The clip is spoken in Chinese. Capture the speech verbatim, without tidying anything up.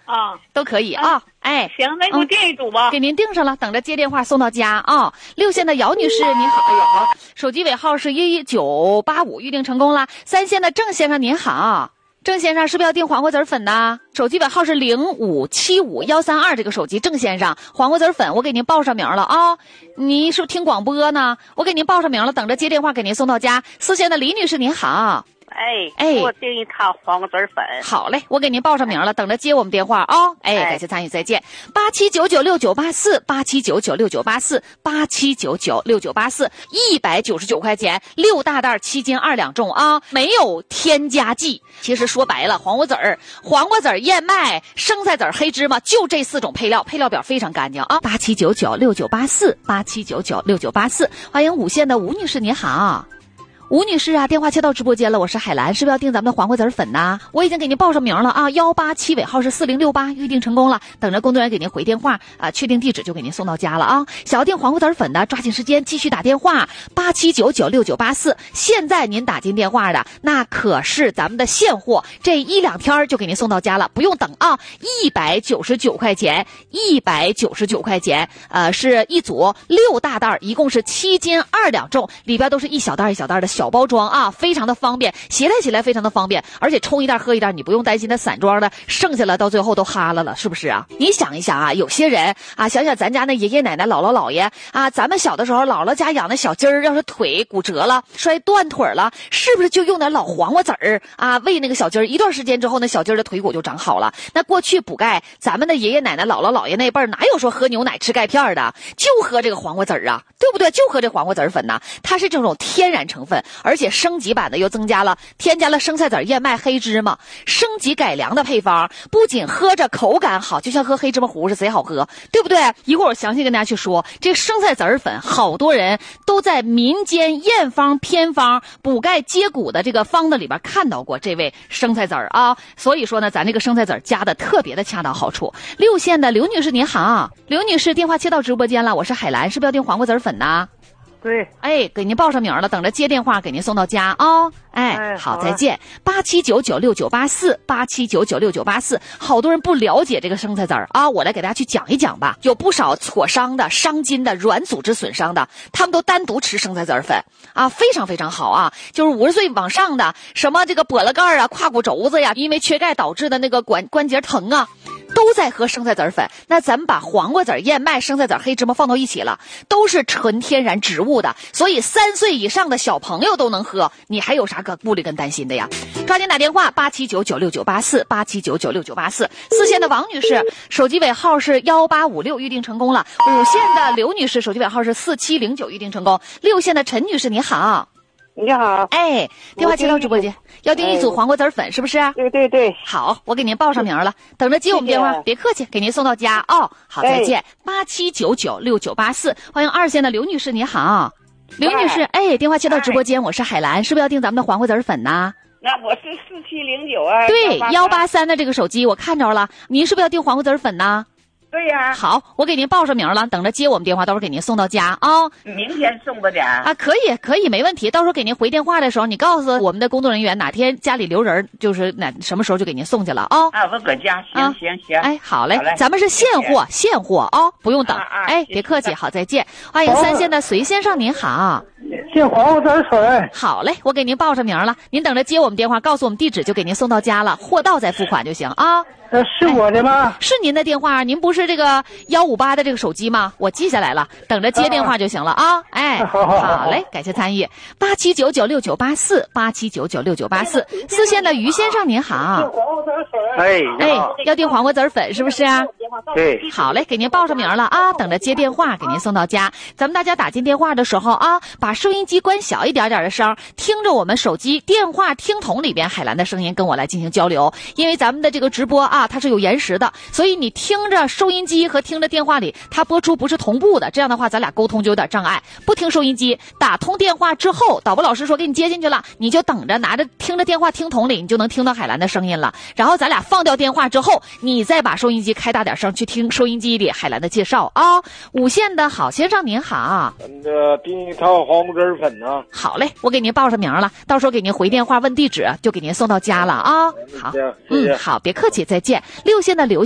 啊， 都可以啊。哎， 行，那给我订一组吧。 给您订上了，等着接电话送到家啊。六线的姚女士您好，哎呦好，手机尾号是一九八五，预定成功了。三线的郑先生您好。郑先生是不是要订黄瓜籽粉呢？手机尾号是零五七五一三二，这个手机郑先生，黄瓜籽粉我给您报上名了啊。您是不是听广播呢？我给您报上名了，等着接电话给您送到家。四线的李女士您好。 哎哎， 给我订一套黄瓜籽粉。 好嘞，我给您报上名了，等着接我们电话啊、哦。哎，感谢参与，再见。八七九九六九八四，八七九九六九八四，八七九九六九八四，一百九十九块钱，六大袋，七斤二两重啊，没有添加剂。其实说白了，黄瓜籽儿、黄瓜籽儿、燕麦、生菜籽儿、黑芝麻，就这四种配料，配料表非常干净啊。八七九九六九八四，八七九九六九八四，欢迎五线的吴女士，你好。吴女士啊，电话接到直播间了，我是海兰，是不是要订咱们的黄瓜籽粉呢？我已经给您报上名了啊，幺八七尾号是四零六八，预定成功了，等着工作人员给您回电话啊，确定地址就给您送到家了啊。想要订黄瓜籽粉的，抓紧时间继续打电话，八七九九六九八四。现在您打进电话的，那可是咱们的现货，这一两天就给您送到家了，不用等啊，一百九十九块钱，一百九十九块钱，呃，是一组六大袋，一共是七斤二两重，里边都是一小袋一小袋的小包装啊，非常的方便，携带起来非常的方便，而且冲一袋喝一袋，你不用担心它散装的剩下了到最后都哈了了，是不是啊？你想一想啊，有些人啊，想想咱家那爷爷奶奶姥姥姥爷啊，咱们小的时候姥姥家养的小鸡儿，要是腿骨折了摔断腿了，是不是就用点老黄瓜籽儿啊喂那个小鸡儿，一段时间之后那小鸡儿的腿骨就长好了。那过去补钙，咱们的爷爷奶奶姥姥姥爷那辈儿哪有说喝牛奶吃钙片的，就喝这个黄瓜籽儿啊，对不对？就喝这黄瓜籽粉呐，它是这种天然成分，而且升级版的又增加了添加了生菜籽、燕麦、黑芝麻，升级改良的配方，不仅喝着口感好，就像喝黑芝麻糊是贼好喝，对不对？一会儿我详细跟大家去说，这生菜籽粉好多人都在民间验方偏方补钙接骨的这个方子里边看到过这位生菜籽啊，所以说呢，咱这个生菜籽加的特别的恰到好处。六线的刘女士您好，刘女士电话接到直播间了，我是海兰，是不是要订黄瓜籽粉呢？ 对， 哎，给您报上名了，等着接电话给您送到家啊、哦！哎， 哎好， 好再见。八七九九六九八四，八七九九六九八四。好多人不了解这个生菜籽儿啊，我来给大家去讲一讲吧。有不少挫伤的、伤筋的、软组织损伤的，他们都单独吃生菜籽儿粉啊，非常非常好啊。就是五十岁往上的，什么这个跛了盖儿啊、胯骨轴子呀，因为缺钙导致的那个关关节疼啊。都在喝生菜籽粉，那咱们把黄瓜籽、燕麦、生菜籽、黑芝麻放到一起了，都是纯天然植物的，所以三岁以上的小朋友都能喝，你还有啥个顾虑跟担心的呀？抓紧打电话八七九九六九八四，八七九九六九八四。四线的王女士，手机尾号是幺八五六，预定成功了。五线的刘女士，手机尾号是四七零九，预定成功。六线的陈女士，你好。 你好， 哎，电话接到直播间，要订一组黄瓜籽粉，是不是？ 对对对， 好，我给您报上名了，等着接我们电话， 谢谢别客气，给您送到家哦。好，再见。八七九九六九八四，欢迎二线的刘女士，你好，刘女士，哎，电话接到直播间，我是海兰，是不是要订咱们的黄瓜籽粉呢？ 那我是四七零九啊， 对，幺八三的这个手机我看着了，您是不是要订黄瓜籽粉呢？ 对呀、啊， 好，我给您报上名了，等着接我们电话，到时候给您送到家啊、哦。 明天送吧点啊，可以，可以，没问题。到时候给您回电话的时候，你告诉我们的工作人员哪天家里留人，就是哪什么时候就给您送去了啊、哦。 啊，我搁家，行、啊、行行。 哎，好嘞， 好嘞咱们是现货，现货啊、哦，不用等。 啊啊、 哎，别客气，好，再见。欢迎三线的隋先生，您好。 订黄瓜籽粉。 好嘞，我给您报上名了，您等着接我们电话，告诉我们地址，就给您送到家了，货到再付款就行啊。 呃，是我的吗？ 哎、是您的电话，您不是这个幺五八的这个手机吗？我记下来了，等着接电话就行了啊。哎， 好好好好嘞，感谢参与。八七九九六九八四，八七九九六九八四。四线的于先生您好。 哎哎，要订黄瓜籽粉是不是啊？ 对， 好嘞，给您报上名了啊，等着接电话，给您送到家。咱们大家打进电话的时候啊，把收音机关小一点点的声，听着我们手机电话听筒里边海兰的声音，跟我来进行交流。因为咱们的这个直播啊，它是有延时的，所以你听着收音机和听着电话里，它播出不是同步的，这样的话咱俩沟通就有点障碍。不听收音机，打通电话之后，导播老师说给你接进去了，你就等着拿着听着电话听筒里，你就能听到海兰的声音了。然后咱俩放掉电话之后，你再把收音机开大点声，去听收音机里海兰的介绍啊、哦。五线的好先生您好， 咱这订一套黄瓜籽粉呢。 好嘞，我给您报上名了，到时候给您回电话问地址，就给您送到家了啊、哦。好， 谢谢嗯，好，别客气，再见。六线的刘